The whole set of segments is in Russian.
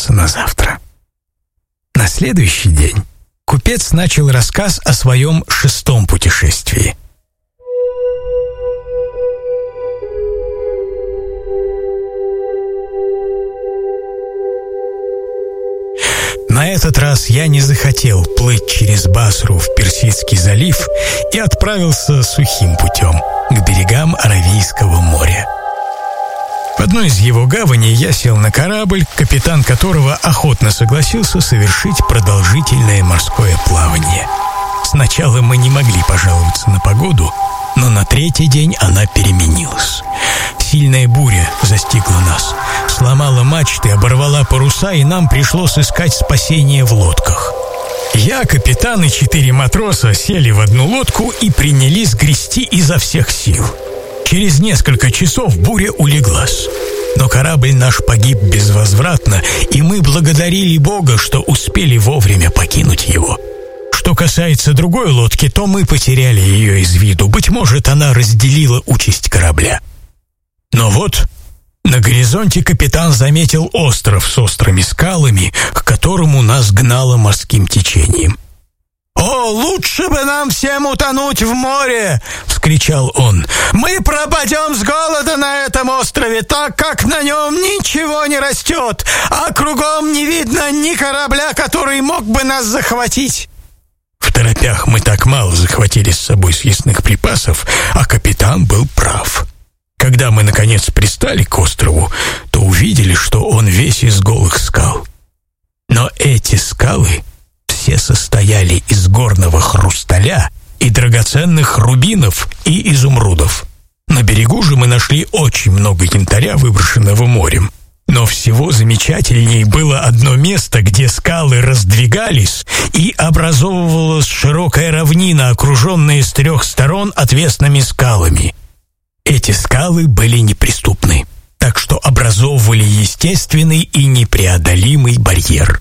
остался на завтра. На следующий день купец начал рассказ о своем 6-м путешествии. На этот раз я не захотел плыть через Басру в Персидский залив и отправился сухим путем к берегам Аравийского моря. В одной из его гаваней я сел на корабль, капитан которого охотно согласился совершить продолжительное морское плавание. Сначала мы не могли пожаловаться на погоду, но на 3-й день она переменилась. Сильная буря застигла нас, сломала мачты, оборвала паруса, и нам пришлось искать спасение в лодках. Я, капитан и 4 матроса сели в одну лодку и принялись грести изо всех сил. Через несколько часов буря улеглась, но корабль наш погиб безвозвратно, и мы благодарили Бога, что успели вовремя покинуть его. Что касается другой лодки, то мы потеряли ее из виду. Быть может, она разделила участь корабля. Но вот на горизонте капитан заметил остров с острыми скалами, к которому нас гнало морским течением. «О, лучше бы нам всем утонуть в море!» — вскричал он. «Мы пропадем с голода на этом острове, так как на нем ничего не растет, а кругом не видно ни корабля, который мог бы нас захватить». В торопях мы так мало захватили с собой съестных припасов, а капитан был прав. Когда мы, наконец, пристали к острову, то увидели, что он весь из голых скал. Но эти скалы все состояли из горного хрусталя и драгоценных рубинов и изумрудов. На берегу же мы нашли очень много янтаря, выброшенного морем. Но всего замечательней было одно место, где скалы раздвигались, и образовывалась широкая равнина, окруженная с 3 сторон отвесными скалами. Эти скалы были неприступны, так что образовывали естественный и непреодолимый барьер.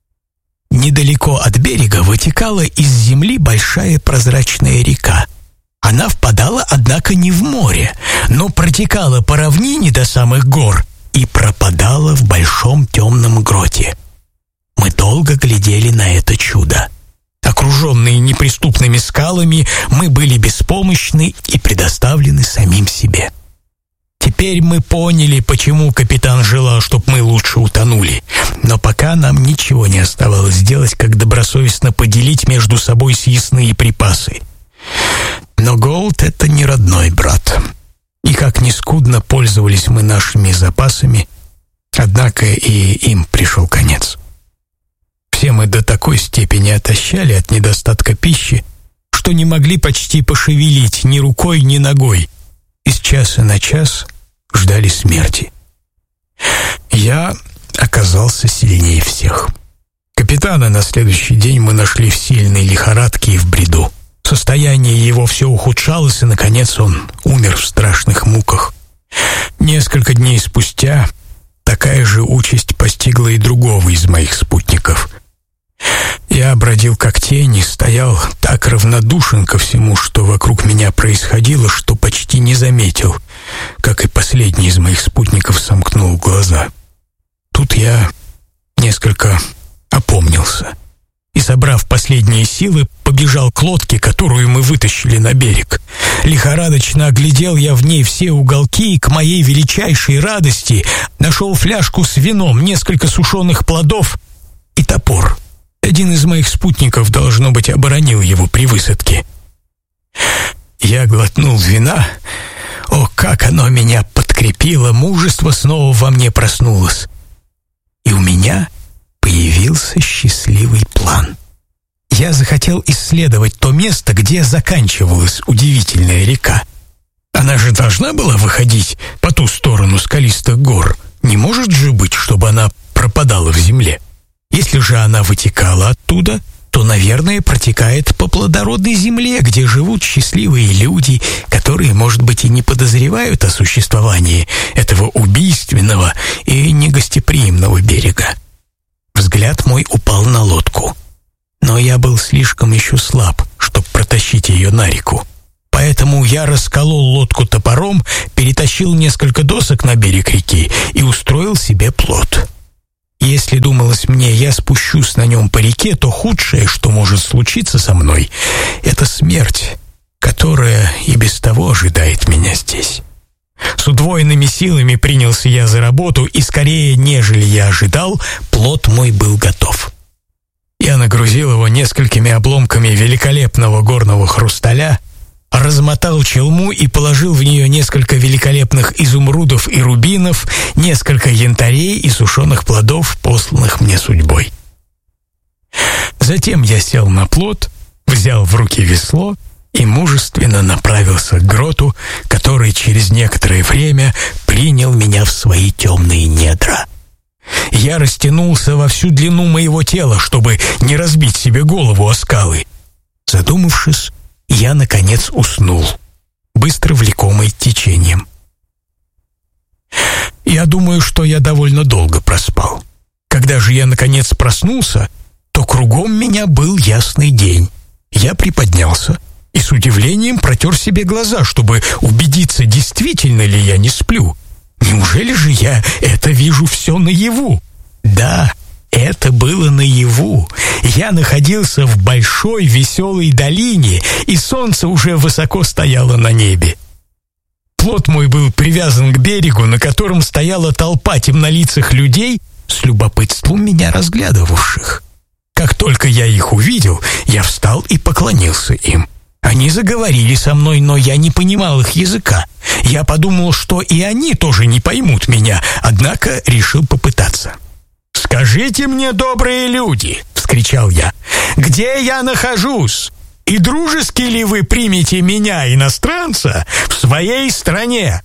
Недалеко от берега вытекала из земли большая прозрачная река. Она впадала, однако, не в море, но протекала по равнине до самых гор и пропадала в большом темном гроте. Мы долго глядели на это чудо. Окруженные неприступными скалами, мы были беспомощны и предоставлены самим себе. Теперь мы поняли, почему капитан желал, чтобы мы лучше утонули. Но пока нам ничего не оставалось делать, как добросовестно поделить между собой съестные припасы. Но голод — это не родной брат. И как ни скудно пользовались мы нашими запасами, однако и им пришел конец. Все мы до такой степени отощали от недостатка пищи, что не могли почти пошевелить ни рукой, ни ногой. Из часа на час ждали смерти. Я оказался сильнее всех. Капитана на следующий день мы нашли в сильной лихорадке и в бреду. Состояние его все ухудшалось, и, наконец, он умер в страшных муках. Несколько дней спустя такая же участь постигла и другого из моих спутников. Я бродил как тень и стоял так равнодушен ко всему, что вокруг меня происходило, что почти не заметил, как и последний из моих спутников сомкнул глаза. Тут я несколько опомнился и, собрав последние силы, побежал к лодке, которую мы вытащили на берег. Лихорадочно оглядел я в ней все уголки и, к моей величайшей радости, нашел фляжку с вином, несколько сушеных плодов и топор. Один из моих спутников, должно быть, оборонил его при высадке. Я глотнул вина. О, как оно меня подкрепило! Мужество снова во мне проснулось. И у меня появился счастливый план. Я захотел исследовать то место, где заканчивалась удивительная река. Она же должна была выходить по ту сторону скалистых гор. Не может же быть, чтобы она пропадала в земле. Если же она вытекала оттуда, то, наверное, протекает по плодородной земле, где живут счастливые люди, которые, может быть, и не подозревают о существовании этого убийственного и негостеприимного берега. Взгляд мой упал на лодку. Но я был слишком еще слаб, чтобы протащить ее на реку. Поэтому я расколол лодку топором, перетащил несколько досок на берег реки и устроил себе плот. Если, думалось мне, я спущусь на нем по реке, то худшее, что может случиться со мной, это смерть, которая и без того ожидает меня здесь. С удвоенными силами принялся я за работу, и скорее, нежели я ожидал, плот мой был готов. Я нагрузил его несколькими обломками великолепного горного хрусталя, размотал челму и положил в нее несколько великолепных изумрудов и рубинов, несколько янтарей и сушеных плодов, посланных мне судьбой. Затем я сел на плот, взял в руки весло и мужественно направился к гроту, который через некоторое время принял меня в свои темные недра. Я растянулся во всю длину моего тела, чтобы не разбить себе голову о скалы. Задумавшись, я, наконец, уснул, быстро влекомый течением. Я думаю, что я довольно долго проспал. Когда же я, наконец, проснулся, то кругом меня был ясный день. Я приподнялся и с удивлением протер себе глаза, чтобы убедиться, действительно ли я не сплю. Неужели же я это вижу все наяву? Да, это было наяву. Я находился в большой веселой долине, и солнце уже высоко стояло на небе. Плот мой был привязан к берегу, на котором стояла толпа темнолицых людей, с любопытством меня разглядывавших. Как только я их увидел, я встал и поклонился им. Они заговорили со мной, но я не понимал их языка. Я подумал, что и они тоже не поймут меня, однако решил попытаться. «Скажите мне, добрые люди!» — вскричал я. «Где я нахожусь? И дружески ли вы примете меня, иностранца, в своей стране?»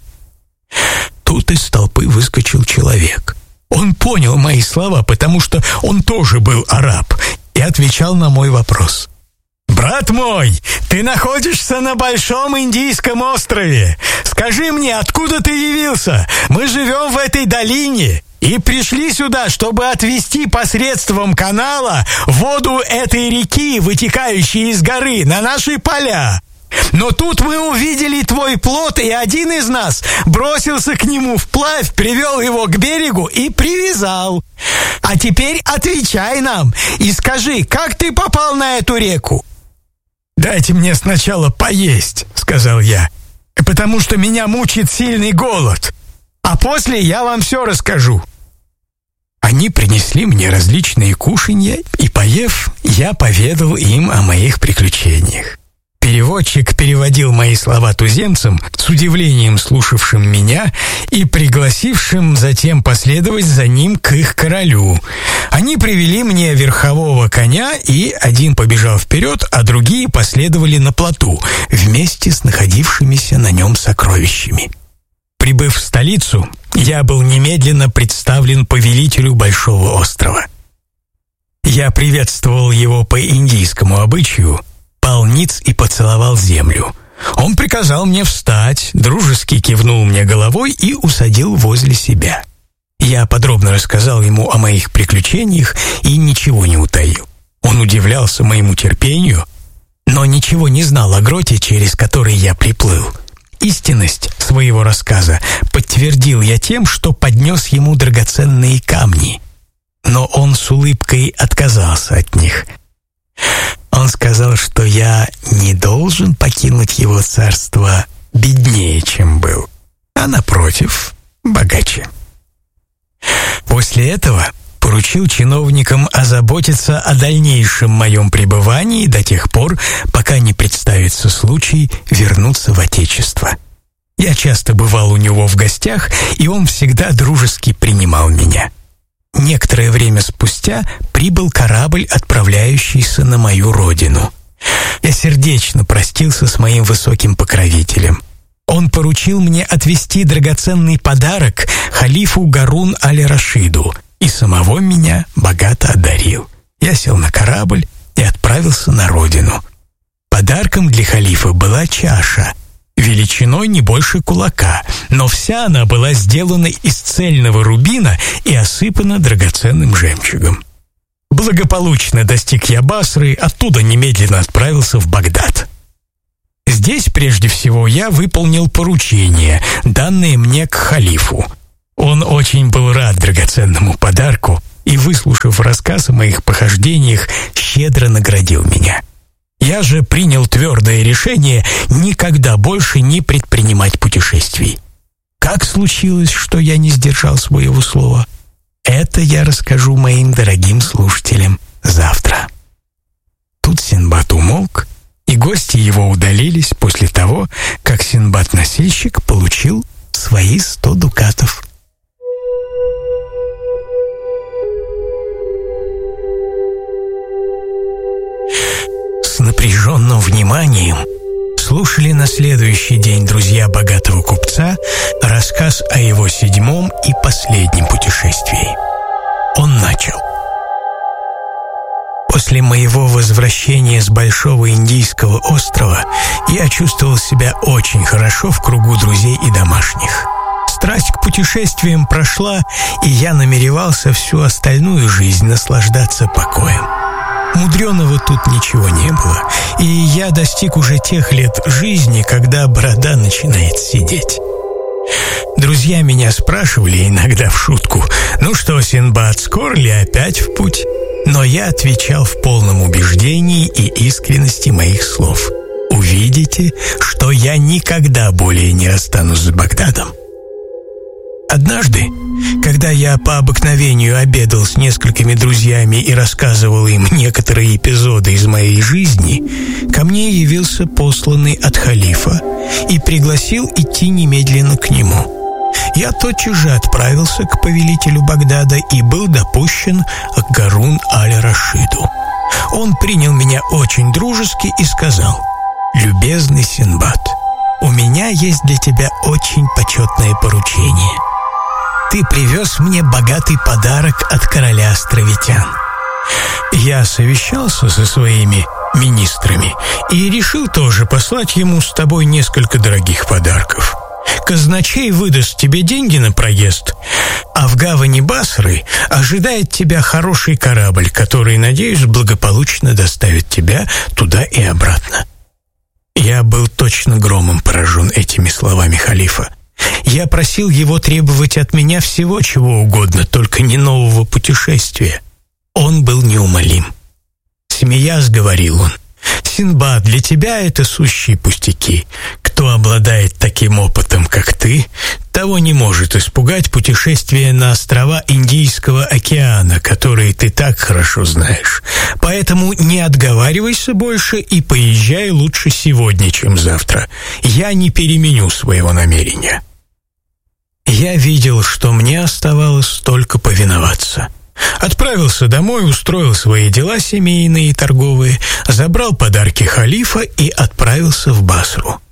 Тут из толпы выскочил человек. Он понял мои слова, потому что он тоже был араб, и отвечал на мой вопрос. «Брат мой, ты находишься на Большом Индийском острове. Скажи мне, откуда ты явился? Мы живем в этой долине и пришли сюда, чтобы отвезти посредством канала воду этой реки, вытекающей из горы, на наши поля. Но тут мы увидели твой плот, и один из нас бросился к нему вплавь, привел его к берегу и привязал. А теперь отвечай нам и скажи, как ты попал на эту реку?» «Дайте мне сначала поесть», — сказал я, «потому что меня мучит сильный голод, а после я вам все расскажу». Они принесли мне различные кушанья, и, поев, я поведал им о моих приключениях. Переводчик переводил мои слова туземцам, с удивлением слушавшим меня и пригласившим затем последовать за ним к их королю. Они привели мне верхового коня, и один побежал вперед, а другие последовали на плоту, вместе с находившимися на нем сокровищами. Прибыв в столицу, я был немедленно представлен повелителю Большого острова. Я приветствовал его по индийскому обычаю, пал ниц и поцеловал землю. Он приказал мне встать, дружески кивнул мне головой и усадил возле себя. Я подробно рассказал ему о моих приключениях и ничего не утаил. Он удивлялся моему терпению, но ничего не знал о гроте, через который я приплыл. Истинность своего рассказа подтвердил я тем, что поднес ему драгоценные камни. Но он с улыбкой отказался от них. Он сказал, что я не должен покинуть его царство беднее, чем был, а, напротив, богаче. После этого поручил чиновникам озаботиться о дальнейшем моем пребывании до тех пор, пока не представится случай вернуться в Отечество. Я часто бывал у него в гостях, и он всегда дружески принимал меня. Некоторое время спустя прибыл корабль, отправляющийся на мою родину. Я сердечно простился с моим высоким покровителем. Он поручил мне отвезти драгоценный подарок халифу Гарун аль-Рашиду и самого меня богато одарил. Я сел на корабль и отправился на родину. Подарком для халифа была чаша, величиной не больше кулака, но вся она была сделана из цельного рубина и осыпана драгоценным жемчугом. Благополучно достиг я Басры, оттуда немедленно отправился в Багдад. Здесь, прежде всего, я выполнил поручение, данное мне к халифу. Он очень был рад драгоценному подарку и, выслушав рассказ о моих похождениях, щедро наградил меня. Я же принял твердое решение никогда больше не предпринимать путешествий. Как случилось, что я не сдержал своего слова? Это я расскажу моим дорогим слушателям завтра. Тут Синдбад умолк, и гости его удалились после того, как Синдбад-носильщик получил свои 100 дукатов. С напряженным вниманием слушали на следующий день друзья богатого купца рассказ о его 7-м и последнем путешествии. Он начал. После моего возвращения с Большого Индийского острова я чувствовал себя очень хорошо в кругу друзей и домашних. Страсть к путешествиям прошла, и я намеревался всю остальную жизнь наслаждаться покоем. Мудреного тут ничего не было, и я достиг уже тех лет жизни, когда борода начинает сидеть. Друзья меня спрашивали иногда в шутку: «Ну что, Синдбад, скоро ли опять в путь?» Но я отвечал в полном убеждении и искренности моих слов: «Увидите, что я никогда более не расстанусь с Багдадом». Однажды, когда я по обыкновению обедал с несколькими друзьями и рассказывал им некоторые эпизоды из моей жизни, ко мне явился посланный от халифа и пригласил идти немедленно к нему. Я тотчас же отправился к повелителю Багдада и был допущен к Гарун-аль-Рашиду. Он принял меня очень дружески и сказал: «Любезный Синдбад, у меня есть для тебя очень почетное поручение. Ты привез мне богатый подарок от короля островитян». Я совещался со своими министрами и решил тоже послать ему с тобой несколько дорогих подарков. Казначей выдаст тебе деньги на проезд, а в гавани Басры ожидает тебя хороший корабль, который, надеюсь, благополучно доставит тебя туда и обратно. Я был точно громом поражен этими словами халифа. Я просил его требовать от меня всего, чего угодно, только не нового путешествия. Он был неумолим. Смеясь, говорил он: «Синдбад, для тебя это сущие пустяки. Кто обладает таким опытом, как ты, того не может испугать путешествие на острова Индийского океана, которые ты так хорошо знаешь. Поэтому не отговаривайся больше и поезжай лучше сегодня, чем завтра. Я не переменю своего намерения». Я видел, что мне оставалось только повиноваться. Отправился домой, устроил свои дела семейные и торговые, забрал подарки халифа и отправился в Басру.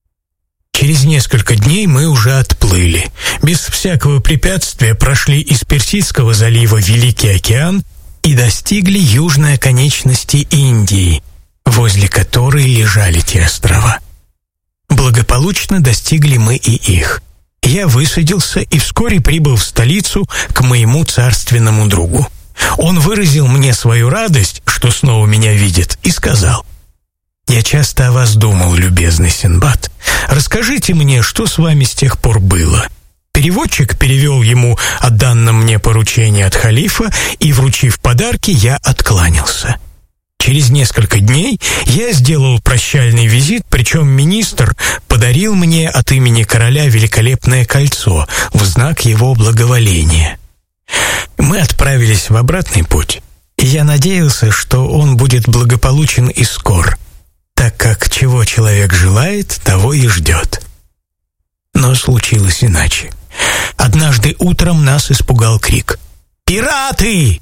Через несколько дней мы уже отплыли. Без всякого препятствия прошли из Персидского залива Великий океан и достигли южной оконечности Индии, возле которой лежали те острова. Благополучно достигли мы и их. Я высадился и вскоре прибыл в столицу к моему царственному другу. Он выразил мне свою радость, что снова меня видит, и сказал: «Я часто о вас думал, любезный Синдбад. Расскажите мне, что с вами с тех пор было». Переводчик перевел ему о данном мне поручении от халифа, и, вручив подарки, я откланялся. Через несколько дней я сделал прощальный визит, причем министр подарил мне от имени короля великолепное кольцо в знак его благоволения. Мы отправились в обратный путь, и я надеялся, что он будет благополучен и скор, так как чего человек желает, того и ждет. Но случилось иначе. Однажды утром нас испугал крик: «Пираты!»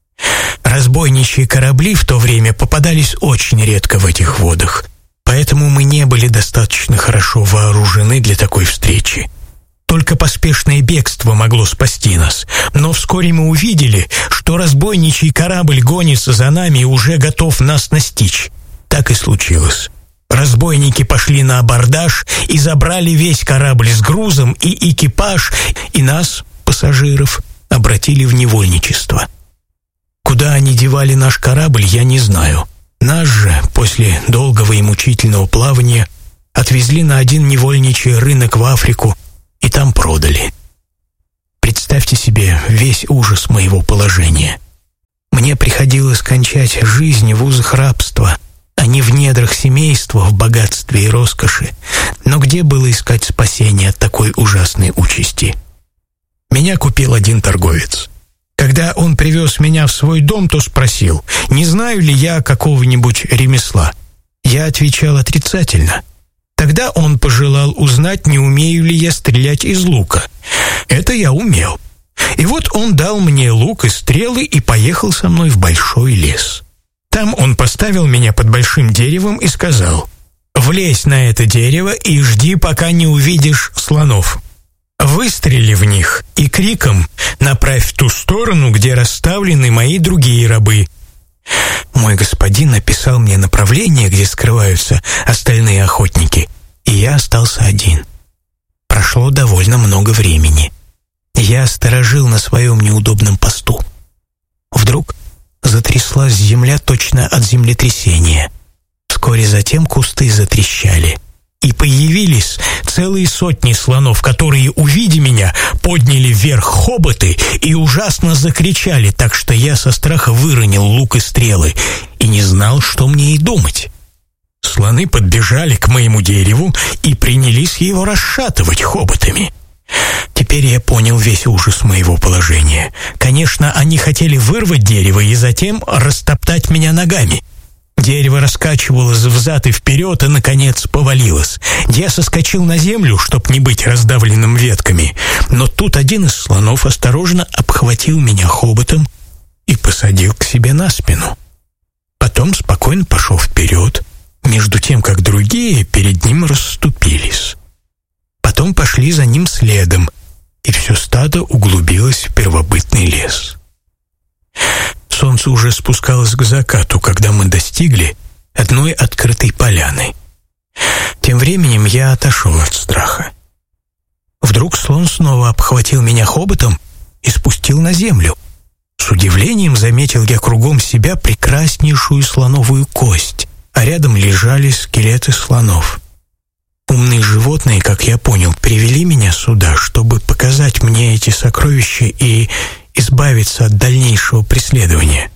Разбойничьи корабли в то время попадались очень редко в этих водах, поэтому мы не были достаточно хорошо вооружены для такой встречи. Только поспешное бегство могло спасти нас, но вскоре мы увидели, что разбойничий корабль гонится за нами и уже готов нас настичь. Так и случилось. Разбойники пошли на абордаж и забрали весь корабль с грузом и экипаж, и нас, пассажиров, обратили в невольничество. Куда они девали наш корабль, я не знаю. Нас же, после долгого и мучительного плавания, отвезли на один невольничий рынок в Африку и там продали. Представьте себе весь ужас моего положения. Мне приходилось кончать жизнь в узах рабства, а не в недрах семейства, в богатстве и роскоши. Но где было искать спасения от такой ужасной участи? Меня купил один торговец. Когда он привез меня в свой дом, то спросил, не знаю ли я какого-нибудь ремесла. Я отвечал отрицательно. Тогда он пожелал узнать, не умею ли я стрелять из лука. Это я умел. И вот он дал мне лук и стрелы и поехал со мной в большой лес. Там он поставил меня под большим деревом и сказал, «Влезь на это дерево и жди, пока не увидишь слонов. Выстрели в них и криком направь в ту сторону, где расставлены мои другие рабы». Мой господин написал мне направление, где скрываются остальные охотники, и я остался один. Прошло довольно много времени. Я сторожил на своем неудобном посту. Вдруг затряслась земля точно от землетрясения. Вскоре затем кусты затрещали, и появились целые сотни слонов, которые, увидя меня, подняли вверх хоботы и ужасно закричали, так что я со страха выронил лук и стрелы и не знал, что мне и думать. Слоны подбежали к моему дереву и принялись его расшатывать хоботами. Теперь я понял весь ужас моего положения. Конечно, они хотели вырвать дерево и затем растоптать меня ногами. Дерево раскачивалось взад и вперед и, наконец, повалилось. Я соскочил на землю, чтоб не быть раздавленным ветками, но тут один из слонов осторожно обхватил меня хоботом и посадил к себе на спину. Потом спокойно пошел вперед, между тем, как другие перед ним расступились. Потом пошли за ним следом, и все стадо углубилось в первобытный лес. Солнце уже спускалось к закату, когда мы достигли одной открытой поляны. Тем временем я отошел от страха. Вдруг слон снова обхватил меня хоботом и спустил на землю. С удивлением заметил я кругом себя прекраснейшую слоновую кость, а рядом лежали скелеты слонов. Умные животные, как я понял, привели меня сюда, чтобы показать мне эти сокровища и избавиться от дальнейшего преследования.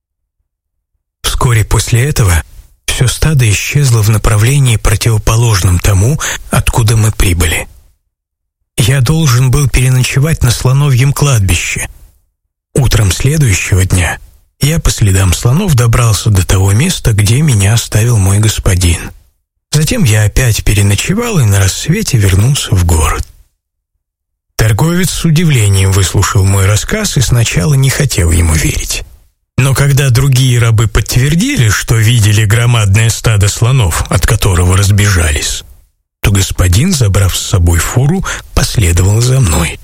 Вскоре после этого все стадо исчезло в направлении, противоположном тому, откуда мы прибыли. Я должен был переночевать на слоновьем кладбище. Утром следующего дня я по следам слонов добрался до того места, где меня оставил мой господин. Затем я опять переночевал и на рассвете вернулся в город. Торговец с удивлением выслушал мой рассказ и сначала не хотел ему верить. Но когда другие рабы подтвердили, что видели громадное стадо слонов, от которого разбежались, то господин, забрав с собой фуру, последовал за мной.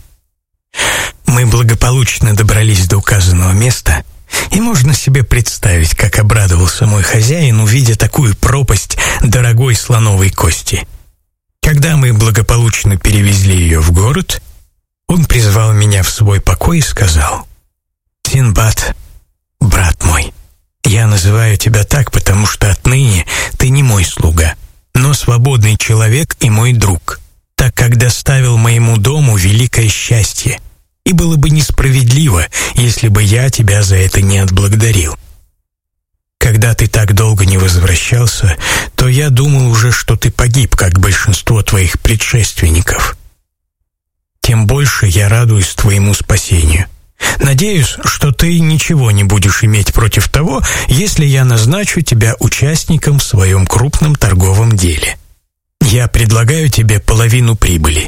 Мы благополучно добрались до указанного места, и можно себе представить, как обрадовался мой хозяин, увидя такую пропасть дорогой слоновой кости. Когда мы благополучно перевезли ее в город, он призвал меня в свой покой и сказал: «Синдбад, брат мой, я называю тебя так, потому что отныне ты не мой слуга, но свободный человек и мой друг, так как доставил моему дому великое счастье, и было бы несправедливо, если бы я тебя за это не отблагодарил. Когда ты так долго не возвращался, то я думал уже, что ты погиб, как большинство твоих предшественников. Тем больше я радуюсь твоему спасению. Надеюсь, что ты ничего не будешь иметь против того, если я назначу тебя участником в своем крупном торговом деле. Я предлагаю тебе половину прибыли».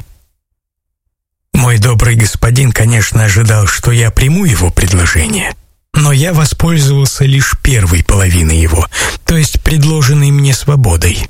Мой добрый господин, конечно, ожидал, что я приму его предложение, но я воспользовался лишь первой половиной его, то есть предложенной мне свободой.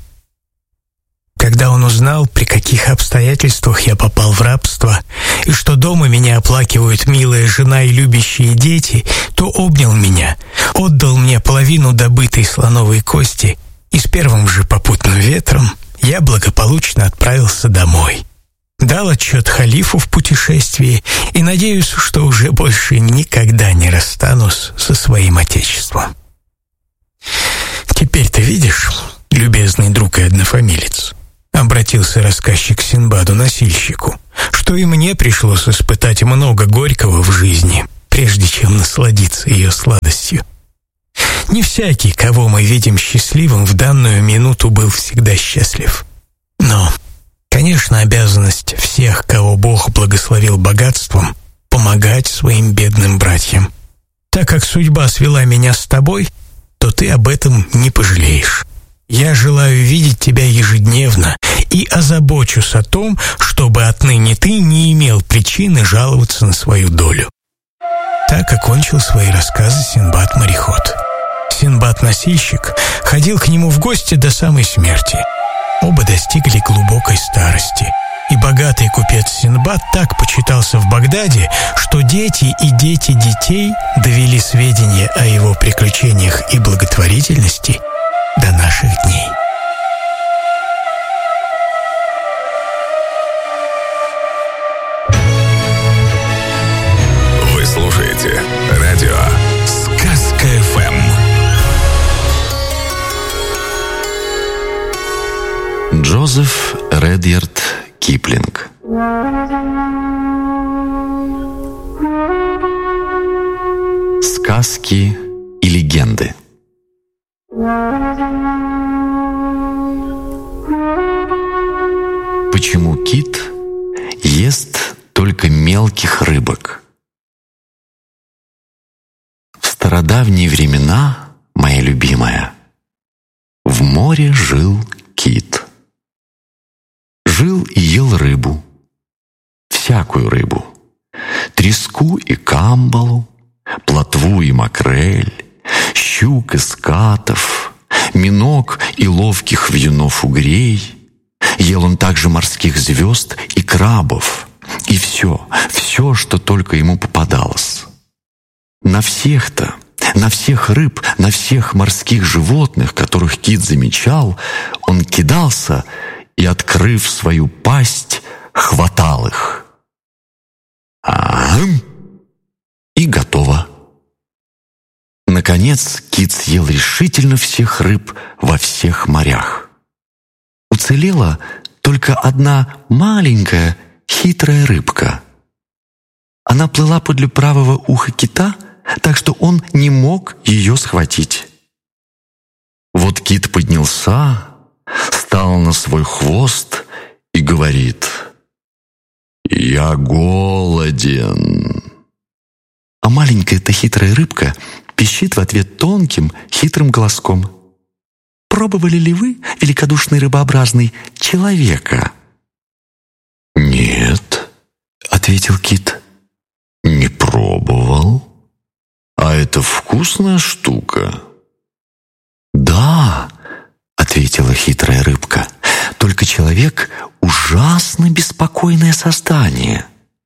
Когда он узнал, при каких обстоятельствах я попал в рабство, и что дома меня оплакивают милая жена и любящие дети, то обнял меня, отдал мне половину добытой слоновой кости, и с первым же попутным ветром я благополучно отправился домой. Дал отчет халифу в путешествии и надеюсь, что уже больше никогда не расстанусь со своим отечеством. Теперь ты видишь, любезный друг и однофамилец, обратился рассказчик Синдбаду-носильщику, что и мне пришлось испытать много горького в жизни, прежде чем насладиться ее сладостью. Не всякий, кого мы видим счастливым, в данную минуту был всегда счастлив. Но, конечно, обязанность всех, кого Бог благословил богатством, помогать своим бедным братьям. Так как судьба свела меня с тобой, то ты об этом не пожалеешь. Я желаю видеть тебя ежедневно и озабочусь о том, чтобы отныне ты не имел причины жаловаться на свою долю». Так окончил свои рассказы Синдбад-мореход. Синдбад-носильщик ходил к нему в гости до самой смерти. Оба достигли глубокой старости, и богатый купец Синдбад так почитался в Багдаде, что дети и дети детей довели сведения о его приключениях и благотворительности до наших дней. Вы слушаете радио «Сказка ФМ». Джозеф Редьярд Киплинг. Сказки и легенды. Почему кит ест только мелких рыбок? В стародавние времена, моя любимая, в море жил кит. Жил и ел рыбу, всякую рыбу, треску и камбалу, плотву и макрель, щук и скатов, миног и ловких вьюнов-угрей. Ел он также морских звезд и крабов, и все, что только ему попадалось. На всех рыб, на всех морских животных, которых кит замечал, он кидался и, открыв свою пасть, хватал их. И готово. Наконец, кит съел решительно всех рыб во всех морях. Уцелела только одна маленькая хитрая рыбка. Она плыла подле правого уха кита, так что он не мог ее схватить. Вот кит поднялся, стал на свой хвост и говорит: «Я голоден». А маленькая-то хитрая рыбка пищит в ответ тонким, хитрым голоском: «Пробовали ли вы, великодушный рыбообразный, человека?» «Нет», — ответил кит, — «не пробовал. А это вкусная штука». «Да», — ответила хитрая рыбка, — «только человек — ужасно беспокойное создание».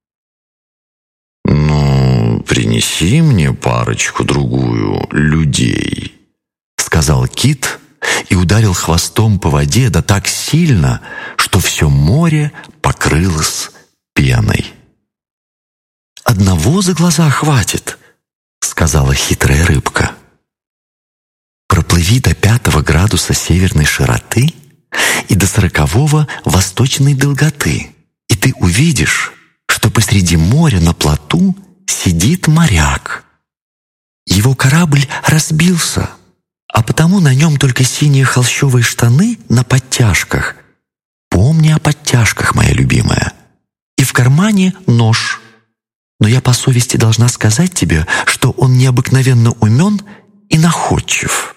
«Ну, принеси мне парочку-другую людей», — сказал кит и ударил хвостом по воде, да так сильно, что все море покрылось пеной. «Одного за глаза хватит», — сказала хитрая рыбка. «Проплыви до 5 градуса северной широты и до 40 восточной долготы, и ты увидишь, что посреди моря на плоту сидит моряк. Его корабль разбился, а потому на нем только синие холщовые штаны на подтяжках. Помни о подтяжках, моя любимая. И в кармане нож. Но я по совести должна сказать тебе, что он необыкновенно умен и находчив».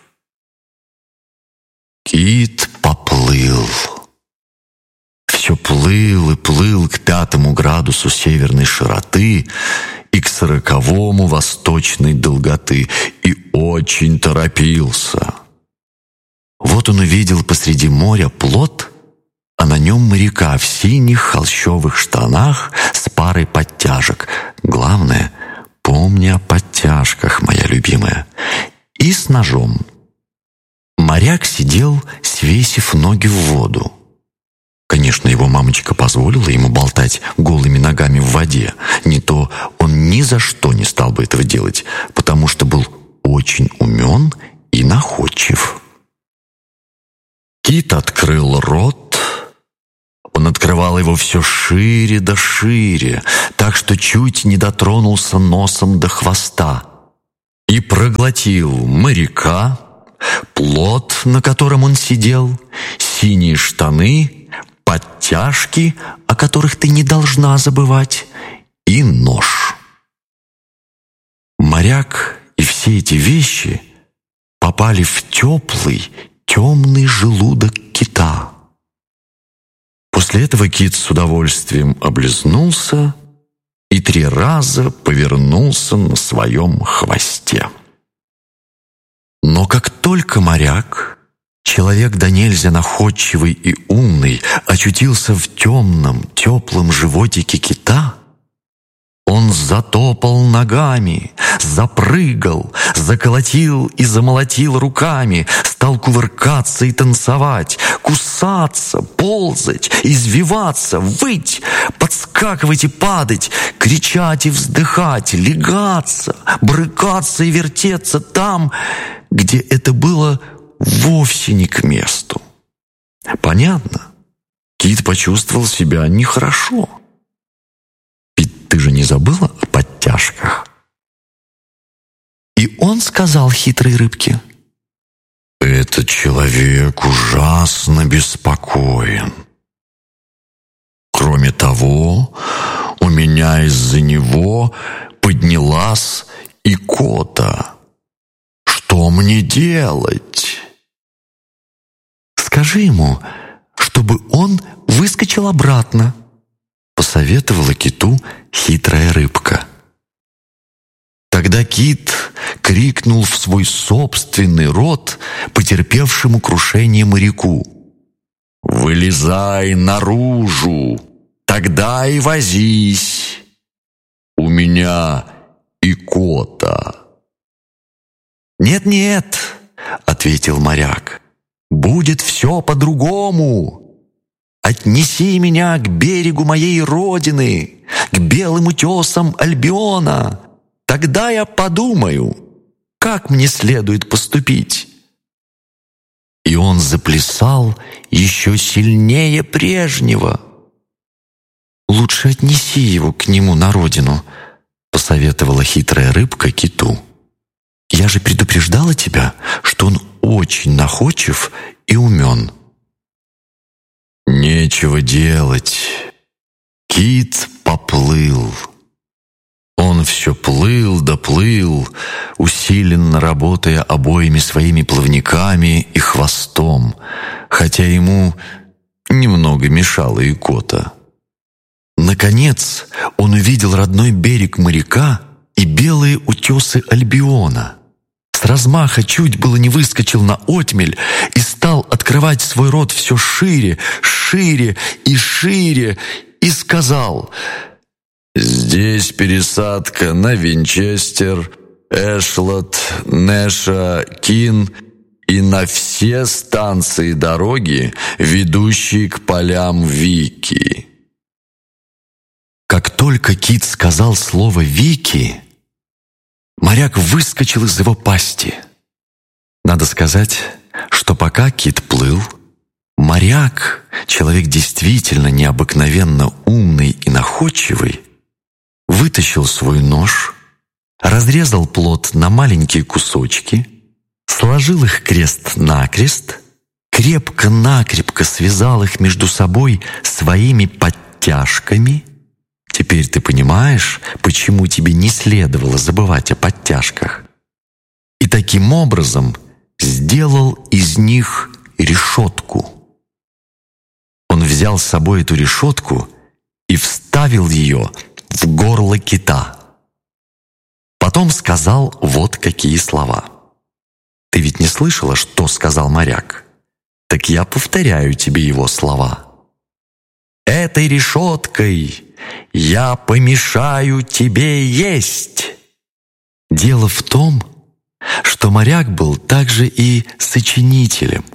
Кит поплыл. Все плыл и плыл к 5 градусу северной широты и к 40 восточной долготы, и очень торопился. Вот он увидел посреди моря плот, а на нем моряка в синих холщовых штанах с парой подтяжек. Главное, помни о подтяжках, моя любимая. И с ножом. Моряк сидел, свесив ноги в воду. Конечно, его мамочка позволила ему болтать голыми ногами в воде. Не то он ни за что не стал бы этого делать, потому что был очень умен и находчив. Кит открыл рот, покрывал его все шире да шире, так что чуть не дотронулся носом до хвоста, и проглотил моряка, плот, на котором он сидел, синие штаны, подтяжки, о которых ты не должна забывать, и нож. Моряк и все эти вещи попали в теплый, темный желудок кита. После этого кит с удовольствием облизнулся и 3 раза повернулся на своем хвосте. Но как только моряк, человек да нельзя находчивый и умный, очутился в темном, теплом животике кита, он затопал ногами, запрыгал, заколотил и замолотил руками, стал кувыркаться и танцевать, кусаться, ползать, извиваться, выть, подскакивать и падать, кричать и вздыхать, лягаться, брыкаться и вертеться там, где это было вовсе не к месту. Понятно? Кит почувствовал себя нехорошо. Ведь ты же не забыла о подтяжках? И он сказал хитрой рыбке: «Этот человек ужасно беспокоен. Кроме того, у меня из-за него поднялась икота. Что мне делать?» «Скажи ему, чтобы он выскочил обратно», — посоветовала киту хитрая рыбка. Тогда кит крикнул в свой собственный рот потерпевшему крушение моряку: «Вылезай наружу, тогда и возись. У меня икота». «Нет-нет», — ответил моряк, — «будет все по-другому. Отнеси меня к берегу моей родины, к белым утесам Альбиона. Тогда я подумаю, как мне следует поступить». И он заплясал еще сильнее прежнего. «Лучше отнеси его к нему на родину», — посоветовала хитрая рыбка киту. «Я же предупреждала тебя, что он очень находчив и умен». Нечего делать. Кит поплыл. Он все плыл да плыл, усиленно работая обоими своими плавниками и хвостом, хотя ему немного мешала икота. Наконец он увидел родной берег моряка и белые утесы Альбиона. С размаха чуть было не выскочил на отмель и стал открывать свой рот все шире, шире и шире, и сказал: «Здесь пересадка на Винчестер, Эшлот, Неша, Кин и на все станции дороги, ведущие к полям Вики». Как только кит сказал слово «Вики», моряк выскочил из его пасти. Надо сказать, что пока кит плыл, моряк, человек действительно необыкновенно умный и находчивый, вытащил свой нож, разрезал плот на маленькие кусочки, сложил их крест-накрест, крепко-накрепко связал их между собой своими подтяжками. Теперь ты понимаешь, почему тебе не следовало забывать о подтяжках. И таким образом сделал из них решетку. Он взял с собой эту решетку и вставил ее в горло кита. Потом сказал вот какие слова. Ты ведь не слышала, что сказал моряк? Так я повторяю тебе его слова. «Этой решеткой я помешаю тебе есть». Дело в том, что моряк был также и сочинителем.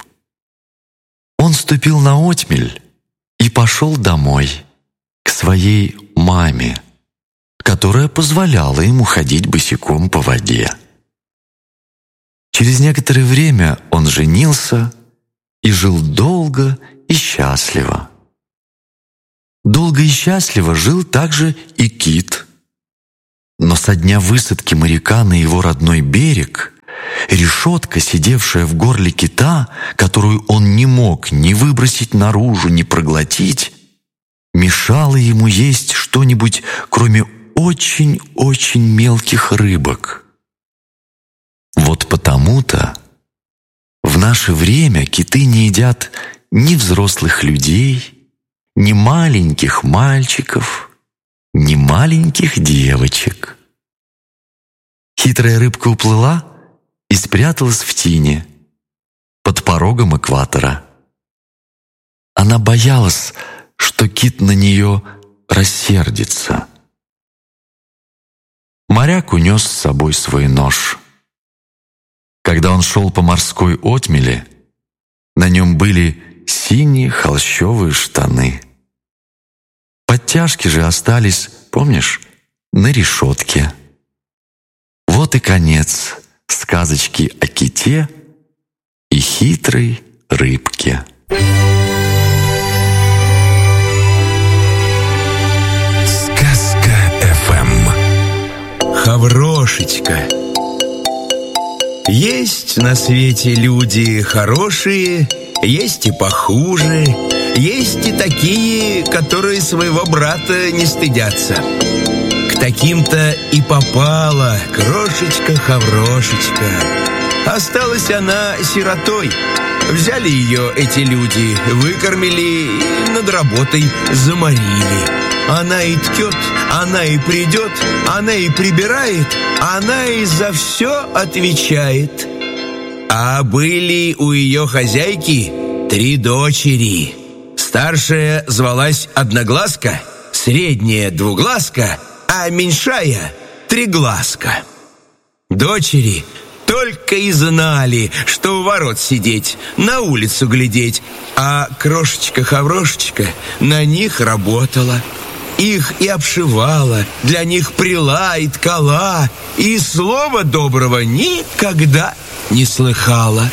Он ступил на отмель и пошел домой, к своей маме, которая позволяла ему ходить босиком по воде. Через некоторое время он женился и жил долго и счастливо. Долго и счастливо жил также и кит. Но со дня высадки моряка на его родной берег решетка, сидевшая в горле кита, которую он не мог ни выбросить наружу, ни проглотить, мешала ему есть что-нибудь, кроме очень-очень мелких рыбок. Вот потому-то в наше время киты не едят ни взрослых людей, ни маленьких мальчиков, ни маленьких девочек. Хитрая рыбка уплыла и спряталась в тине под порогом экватора. Она боялась, что кит на нее рассердится. Моряк унес с собой свой нож. Когда он шел по морской отмели, на нем были синие холщовые штаны. Подтяжки же остались, помнишь, на решетке. Вот и конец сказочки о ките и хитрой рыбке. Сказка ФМ. Хаврошечка. Есть на свете люди хорошие, есть и похуже, есть и такие, которые своего брата не стыдятся. К таким-то и попала крошечка-хаврошечка. Осталась она сиротой. Взяли ее эти люди, выкормили и над работой заморили. Она и ткет, она и придет, она и прибирает, она и за все отвечает. А были у ее хозяйки 3 дочери. Старшая звалась Одноглазка, средняя Двуглазка, а меньшая Триглазка. Дочери только и знали, что у ворот сидеть, на улицу глядеть, а крошечка-хаврошечка на них работала. Их и обшивала, для них пряла и ткала, и слова доброго никогда не слыхала.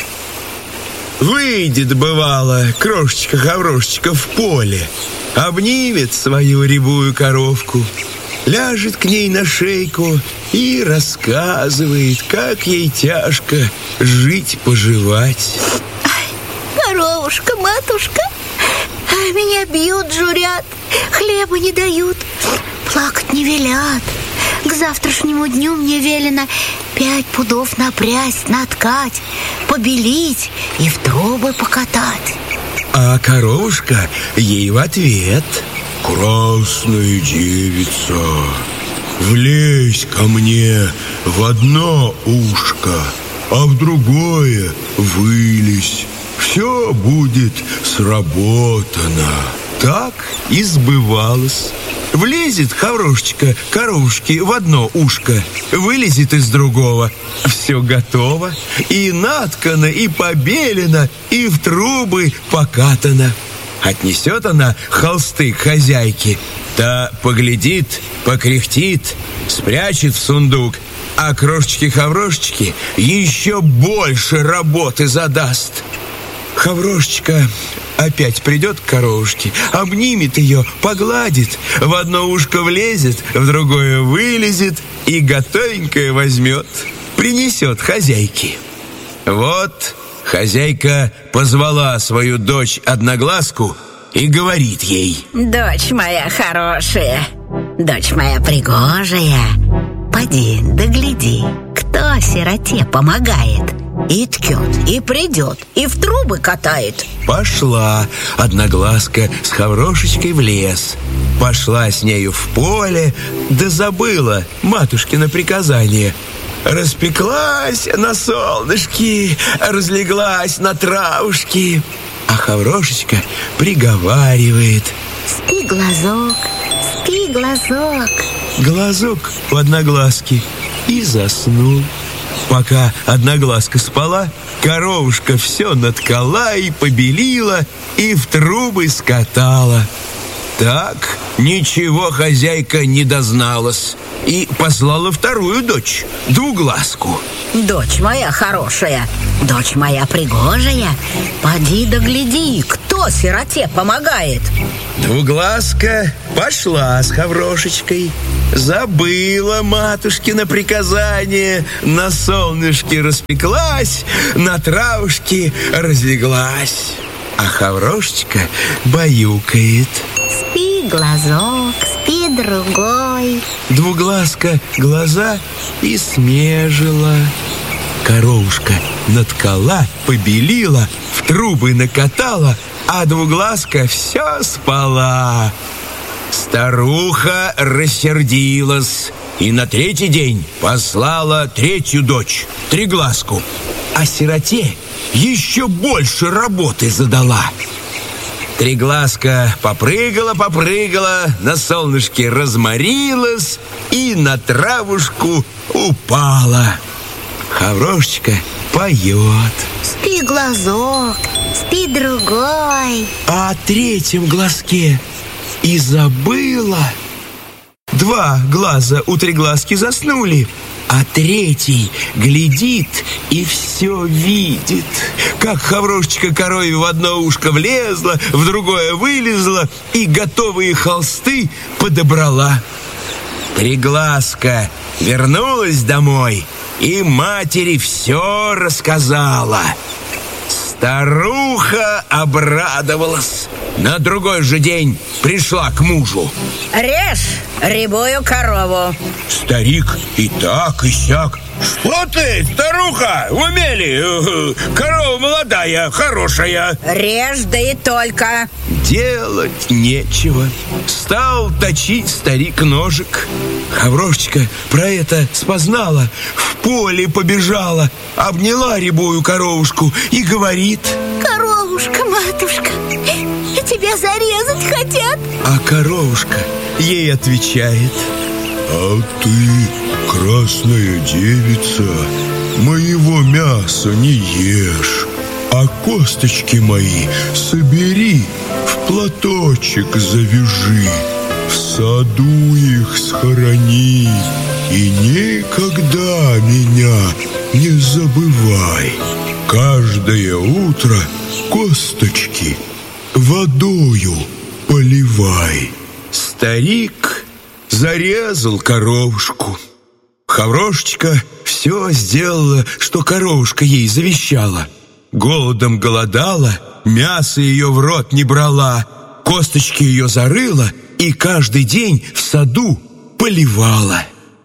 Выйдет, бывало, крошечка-хаврошечка в поле, обнимет свою рябую коровку, ляжет к ней на шейку и рассказывает, как ей тяжко жить-поживать. Коровушка, матушка, меня бьют, журят, хлеба не дают, плакать не велят. К завтрашнему дню мне велено 5 пудов напрясть, наткать, побелить и в трубы покатать. А коровушка ей в ответ: красная девица, влезь ко мне в одно ушко, а в другое вылезь. Все будет сработано. Так и сбывалось. Влезет хаврошечка коровушки в одно ушко, вылезет из другого. Все готово. И наткано, и побелено, и в трубы покатано. Отнесет она холсты к хозяйке. Та поглядит, покряхтит, спрячет в сундук, а крошечке-хаврошечке еще больше работы задаст. Хаврошечка опять придет к коровушке, обнимет ее, погладит, в одно ушко влезет, в другое вылезет и готовенькое возьмет, принесет хозяйке. Вот хозяйка позвала свою дочь Одноглазку и говорит ей: дочь моя хорошая, дочь моя пригожая, поди да гляди, кто сироте помогает. И ткет, и придет, и в трубы катает. Пошла Одноглазка с Хаврошечкой в лес. Пошла с нею в поле, да забыла матушкино приказание. Распеклась на солнышке, разлеглась на травушке. А Хаврошечка приговаривает: спи, глазок, спи, глазок. Глазок у Одноглазки и заснул. Пока Одноглазка спала, коровушка все наткала и побелила, и в трубы скатала. Так ничего хозяйка не дозналась и послала вторую дочь, Двуглазку. Дочь моя хорошая, дочь моя пригожая, поди да гляди, кто Кто сироте помогает? Двуглазка пошла с Хаврошечкой, забыла матушкино приказание, на солнышке распеклась, на травушке разлеглась. А Хаврошечка баюкает. Спи, глазок, спи, другой. Двуглазка глаза и смежила. Коровушка наткала, побелила, в трубы накатала, а двуглазка все спала. Старуха рассердилась и на третий день послала третью дочь, Триглазку, а сироте еще больше работы задала. Триглазка попрыгала, на солнышке разморилась и на травушку упала. Хаврошечка поет. Спи, глазок, спи, другой. А о третьем глазке и забыла. Два глаза у Триглазки заснули, а третий глядит и все видит. Как Хаврошечка корове в одно ушко влезла, в другое вылезла и готовые холсты подобрала. Триглазка вернулась домой и матери все рассказала. Старуха обрадовалась. На другой же день пришла к мужу. Режь рябую корову. Старик и так, и сяк. Что ты, старуха, в уме ли? Корова молодая, хорошая. Режь, да и только. Делать нечего. Стал точить старик ножик. Хаврошечка про это спознала, в поле побежала, обняла рябую коровушку и говорит: Коровушка, матушка, тебя зарезать хотят. А коровушка ей отвечает: а ты, красная девица, моего мяса не ешь, а косточки мои собери, в платочек завяжи, в саду их схорони, и никогда меня не забывай. Каждое утро косточки водою поливай. Старик зарезал коровушку. Хаврошечка все сделала, что коровушка ей завещала. Голодом голодала, мясо ее в рот не брала, косточки ее зарыла и каждый день в саду поливала.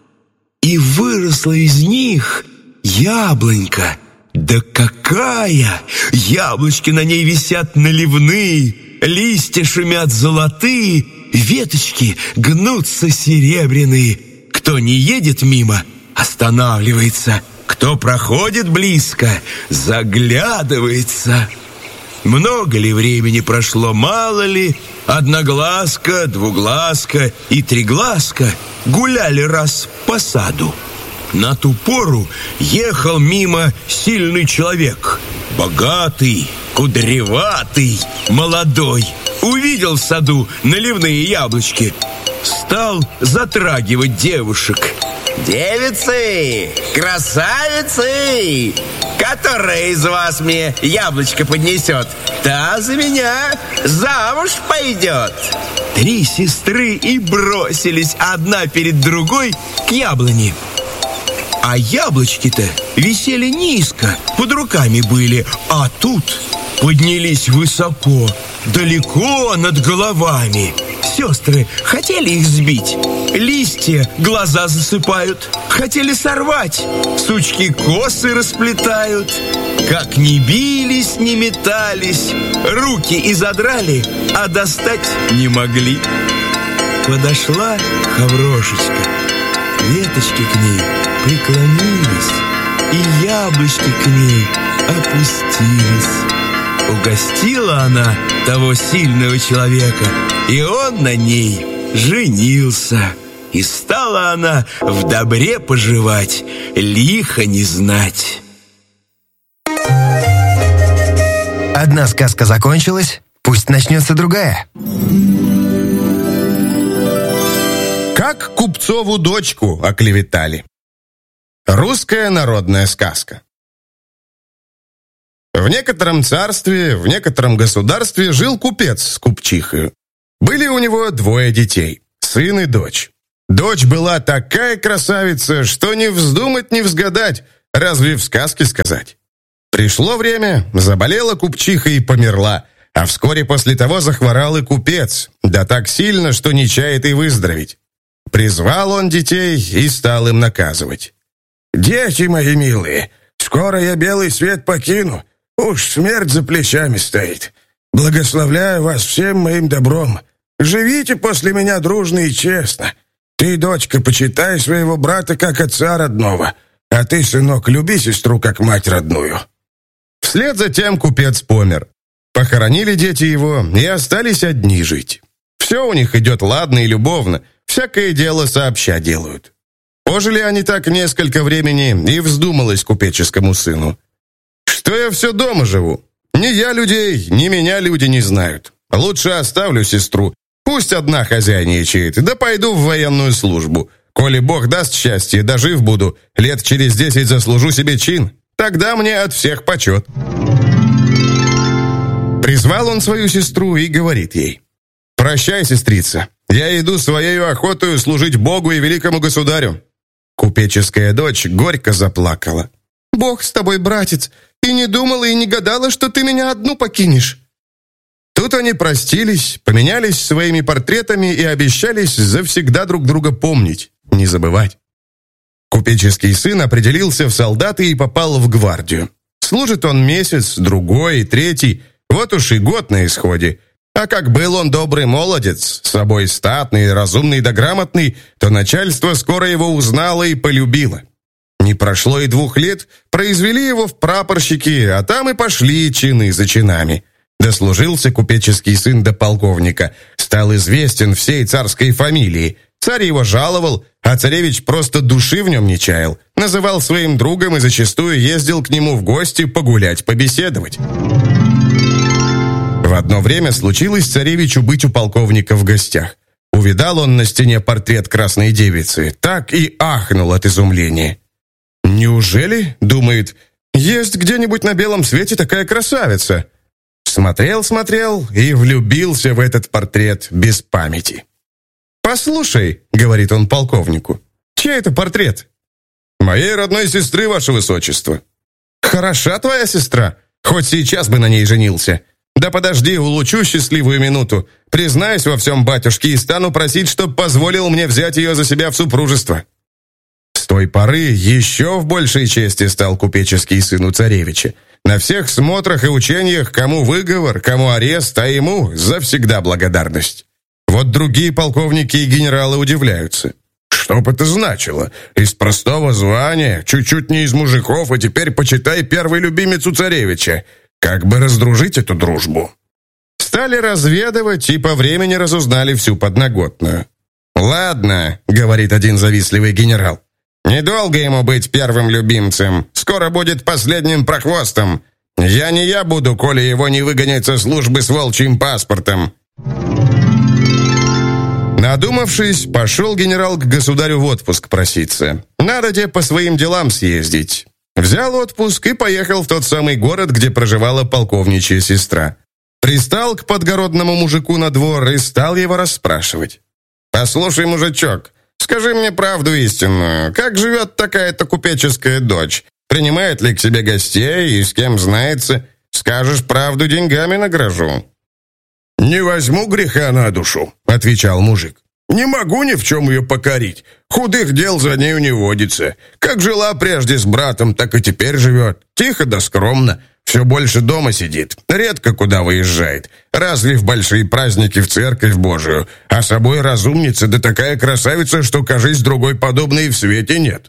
И выросла из них яблонька. Да какая! Яблочки на ней висят наливные, листья шумят золотые, веточки гнутся серебряные. Кто не едет мимо, останавливается. Кто проходит близко, заглядывается. Много ли времени прошло, мало ли, Одноглазка, Двуглазка и Триглазка гуляли раз по саду. На ту пору ехал мимо сильный человек, богатый, кудреватый, молодой. Увидел в саду наливные яблочки, стал затрагивать девушек. «Девицы, красавицы, которая из вас мне яблочко поднесет, та за меня замуж пойдет». 3 сестры и бросились одна перед другой к яблоне. А яблочки-то висели низко, под руками были, а тут поднялись высоко, далеко над головами. Сестры хотели их сбить, листья глаза засыпают, хотели сорвать, сучки косы расплетают. Как ни бились, ни метались, руки и задрали, а достать не могли. Подошла Хаврошечка, веточки к ней преклонились, и яблочки к ней опустились. Угостила она того сильного человека, и он на ней женился. И стала она в добре поживать, лихо не знать. Одна сказка закончилась, пусть начнется другая. Как купцову дочку оклеветали. Русская народная сказка. В некотором царстве, в некотором государстве жил купец с купчихою. Были у него 2 детей, сын и дочь. Дочь была такая красавица, что не вздумать, не взгадать, разве в сказке сказать. Пришло время, заболела купчиха и померла, а вскоре после того захворал и купец, да так сильно, что не чает и выздороветь. Призвал он детей и стал им наказывать. «Дети мои милые, скоро я белый свет покину, уж смерть за плечами стоит. Благословляю вас всем моим добром. Живите после меня дружно и честно. Ты, дочка, почитай своего брата как отца родного, а ты, сынок, люби сестру как мать родную». Вслед за тем купец помер. Похоронили дети его и остались одни жить. Все у них идет ладно и любовно, всякое дело сообща делают. Пожили они так несколько времени, и вздумалось купеческому сыну: «Что я все дома живу? Ни я людей, ни меня люди не знают. Лучше оставлю сестру, пусть одна хозяйничает, да пойду в военную службу. Коли Бог даст счастье, дожив буду, лет через 10 заслужу себе чин, тогда мне от всех почет». Призвал он свою сестру и говорит ей: «Прощай, сестрица, я иду своею охотою служить Богу и великому государю». Купеческая дочь горько заплакала. «Бог с тобой, братец, и не думала, и не гадала, что ты меня одну покинешь». Тут они простились, поменялись своими портретами и обещались завсегда друг друга помнить, не забывать. Купеческий сын определился в солдаты и попал в гвардию. Служит он месяц, другой, третий, вот уж и год на исходе. А как был он добрый молодец, с собой статный, разумный да грамотный, то начальство скоро его узнало и полюбило. Не прошло и 2 лет, произвели его в прапорщики, а там и пошли чины за чинами. Дослужился купеческий сын до полковника, стал известен всей царской фамилии. Царь его жаловал, а царевич просто души в нем не чаял. Называл своим другом и зачастую ездил к нему в гости погулять, побеседовать. В одно время случилось царевичу быть у полковника в гостях. Увидал он на стене портрет красной девицы, так и ахнул от изумления. «Неужели, — думает, — есть где-нибудь на белом свете такая красавица?» Смотрел и влюбился в этот портрет без памяти. «Послушай, — говорит он полковнику, — чей это портрет?» «Моей родной сестры, ваше высочество». «Хороша твоя сестра, хоть сейчас бы на ней женился. Да подожди, улучшу счастливую минуту. Признаюсь во всем батюшке и стану просить, чтоб позволил мне взять ее за себя в супружество». С той поры еще в большей чести стал купеческий сын у царевича. На всех смотрах и учениях, кому выговор, кому арест, а ему завсегда благодарность. Вот другие полковники и генералы удивляются. Что бы это значило? Из простого звания, чуть-чуть не из мужиков, а теперь, почитай, первый любимец у царевича. Как бы раздружить эту дружбу? Стали разведывать и по времени разузнали всю подноготную. «Ладно, — говорит один завистливый генерал, — недолго ему быть первым любимцем, скоро будет последним прохвостом. Я буду, коли его не выгонят со службы с волчьим паспортом». Надумавшись, пошел генерал к государю в отпуск проситься. Надо где по своим делам съездить. Взял отпуск и поехал в тот самый город, где проживала полковничья сестра. Пристал к подгородному мужику на двор и стал его расспрашивать. «Послушай, мужичок, скажи мне правду истинную. Как живет такая-то купеческая дочь? Принимает ли к себе гостей и с кем знается? Скажешь правду, деньгами награжу». «Не возьму греха на душу», — отвечал мужик. «Не могу ни в чем ее покорить. Худых дел за нею не водится. Как жила прежде с братом, так и теперь живет. Тихо да скромно. Все больше дома сидит. Редко куда выезжает. Разве в большие праздники в церковь Божию. А собой разумница, да такая красавица, что, кажись, другой подобной в свете нет».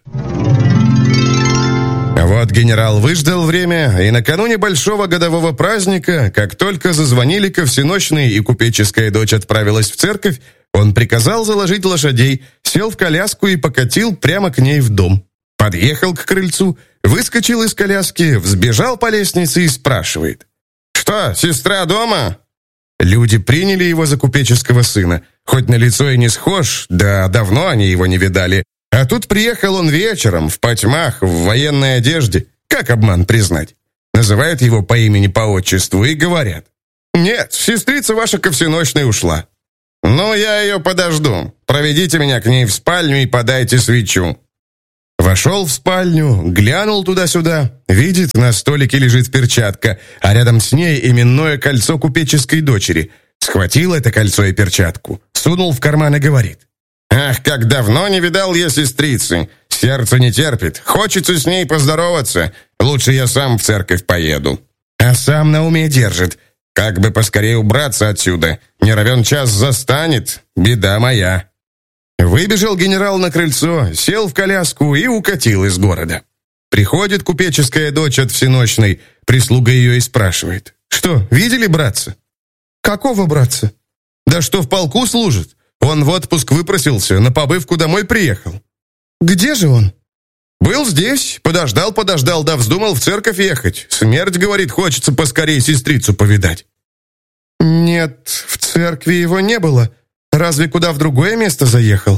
Вот генерал выждал время, и накануне большого годового праздника, как только зазвонили ко всенощной и купеческая дочь отправилась в церковь, он приказал заложить лошадей, сел в коляску и покатил прямо к ней в дом. Подъехал к крыльцу, выскочил из коляски, взбежал по лестнице и спрашивает: «Что, сестра дома?» Люди приняли его за купеческого сына, хоть на лицо и не схож, да давно они его не видали. А тут приехал он вечером, в потьмах, в военной одежде. Как обман признать? называют его по имени, по отчеству и говорят: «Нет, сестрица ваша ко всеночной ушла». «Ну, я ее подожду. Проведите меня к ней в спальню и подайте свечу». Вошел в спальню, глянул туда-сюда, видит, на столике лежит перчатка, а рядом с ней именное кольцо купеческой дочери. Схватил это кольцо и перчатку, сунул в карман и говорит: «Ах, как давно не видал я сестрицы! Сердце не терпит, хочется с ней поздороваться. Лучше я сам в церковь поеду». А сам на уме держит: как бы поскорее убраться отсюда, не равен час застанет, беда моя. Выбежал генерал на крыльцо, сел в коляску и укатил из города. Приходит купеческая дочь от всеночной, прислуга ее и спрашивает: «Что, видели братца?» «Какого братца?» «Да что в полку служит. Он в отпуск выпросился, на побывку домой приехал». «Где же он?» «Был здесь, подождал, да вздумал в церковь ехать. Смерть, говорит, хочется поскорее сестрицу повидать». «Нет, в церкви его не было. Разве куда в другое место заехал?»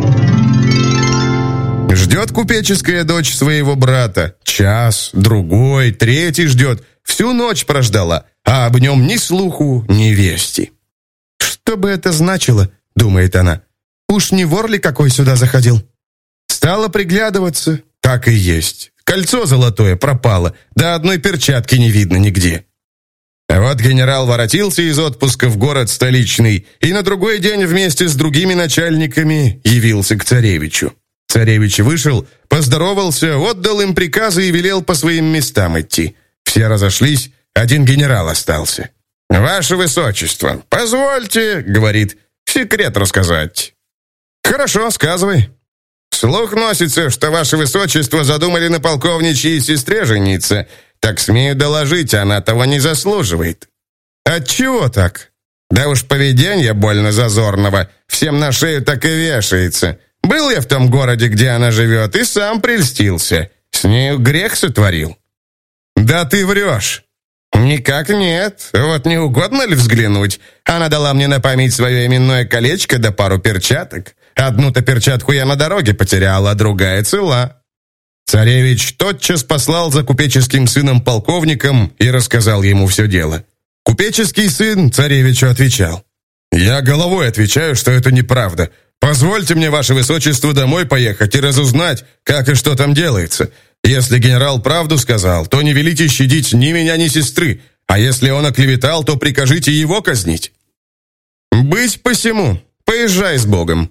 Ждет купеческая дочь своего брата. Час, другой, третий ждет. Всю ночь прождала, а об нем ни слуху, ни вести. «Что бы это значило?» — думает она. «Уж не вор ли какой сюда заходил?» Стала приглядываться. Так и есть. Кольцо золотое пропало, да одной перчатки не видно нигде. А вот генерал воротился из отпуска в город столичный и на другой день вместе с другими начальниками явился к царевичу. Царевич вышел, поздоровался, отдал им приказы и велел по своим местам идти. Все разошлись, один генерал остался. «Ваше Высочество, позвольте, — говорит, — секрет рассказать». «Хорошо, сказывай». «Слух носится, что Ваше Высочество задумали на полковничьей сестре жениться. Так смею доложить, она того не заслуживает». «Отчего так?» «Да уж поведенье больно зазорного, всем на шею так и вешается. Был я в том городе, где она живет, и сам прельстился. С нею грех сотворил». «Да ты врешь». «Никак нет. Вот не угодно ли взглянуть? Она дала мне на память свое именное колечко да пару перчаток. Одну-то перчатку я на дороге потерял, а другая цела». Царевич тотчас послал за купеческим сыном полковником и рассказал ему все дело. Купеческий сын царевичу отвечал: «Я головой отвечаю, что это неправда. Позвольте мне, Ваше Высочество, домой поехать и разузнать, как и что там делается. Если генерал правду сказал, то не велите щадить ни меня, ни сестры, а если он оклеветал, то прикажите его казнить». «Быть посему. Поезжай с Богом».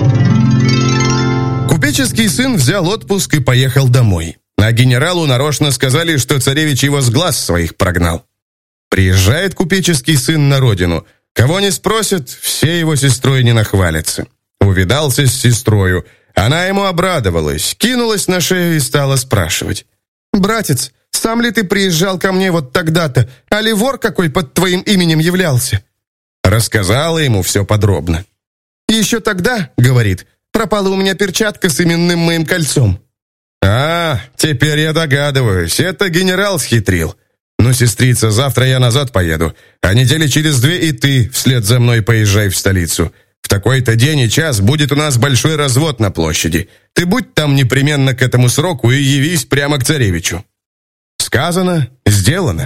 Купеческий сын взял отпуск и поехал домой. А генералу нарочно сказали, что царевич его с глаз своих прогнал. Приезжает купеческий сын на родину. Кого не спросят, все его сестрой не нахвалятся. Увидался с сестрою. Она ему обрадовалась, кинулась на шею и стала спрашивать: «Братец, сам ли ты приезжал ко мне вот тогда-то, а ли вор какой под твоим именем являлся?» Рассказала ему все подробно. «Еще тогда, — говорит, — пропала у меня перчатка с именным моим кольцом». «А, теперь я догадываюсь, это генерал схитрил. Ну, сестрица, завтра я назад поеду, а недели через 2 и ты вслед за мной поезжай в столицу. В такой-то день и час будет у нас большой развод на площади. Ты будь там непременно к этому сроку и явись прямо к царевичу». Сказано, сделано.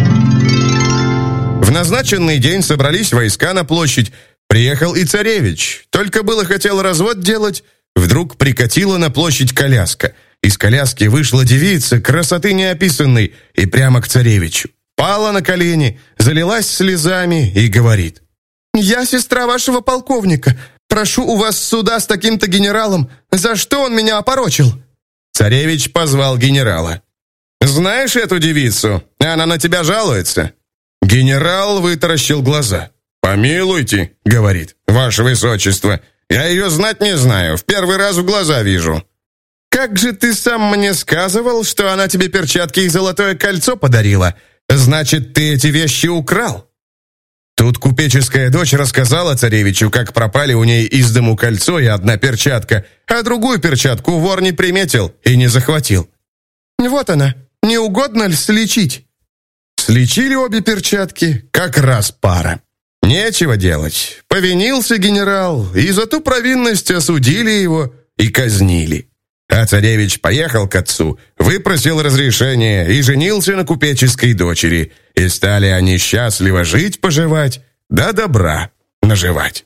В назначенный день собрались войска на площадь. Приехал и царевич. Только было хотел развод делать, вдруг прикатила на площадь коляска. Из коляски вышла девица, красоты неописанной, и прямо к царевичу. Пала на колени, залилась слезами и говорит: «Я сестра вашего полковника. Прошу у вас суда с таким-то генералом. За что он меня опорочил?» Царевич позвал генерала. «Знаешь эту девицу? Она на тебя жалуется». Генерал вытаращил глаза. «Помилуйте, — говорит, — Ваше Высочество, я ее знать не знаю, в первый раз в глаза вижу». «Как же ты сам мне сказывал, что она тебе перчатки и золотое кольцо подарила? Значит, ты эти вещи украл?» Тут купеческая дочь рассказала царевичу, как пропали у ней из дому кольцо и одна перчатка, а другую перчатку вор не приметил и не захватил. «Вот она, не угодно ли сличить?» Сличили обе перчатки, как раз пара. Нечего делать. Повинился генерал, и за ту провинность осудили его и казнили. А царевич поехал к отцу, выпросил разрешение и женился на купеческой дочери. И стали они счастливо жить-поживать, да добра наживать.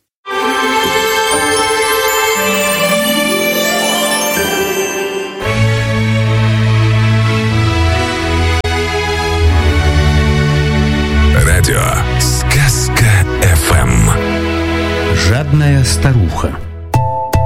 Радио «Сказка ФМ». Жадная старуха.